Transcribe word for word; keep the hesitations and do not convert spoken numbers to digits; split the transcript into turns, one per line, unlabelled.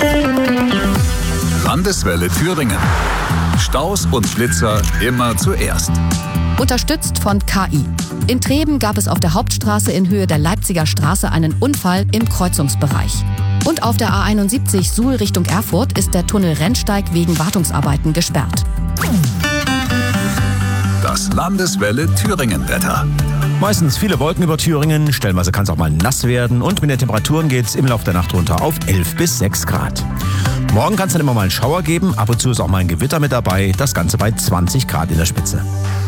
Landeswelle Thüringen. Staus und Blitzer immer zuerst.
Unterstützt von K I. In Treben gab es auf der Hauptstraße in Höhe der Leipziger Straße einen Unfall im Kreuzungsbereich. Und auf der A einundsiebzig Suhl Richtung Erfurt ist der Tunnel Rennsteig wegen Wartungsarbeiten gesperrt.
Das Landeswelle Thüringen-Wetter.
Meistens viele Wolken über Thüringen, stellenweise kann es auch mal nass werden und mit den Temperaturen geht es im Laufe der Nacht runter auf elf bis sechs Grad. Morgen kann es dann immer mal einen Schauer geben, ab und zu ist auch mal ein Gewitter mit dabei, das Ganze bei zwanzig Grad in der Spitze.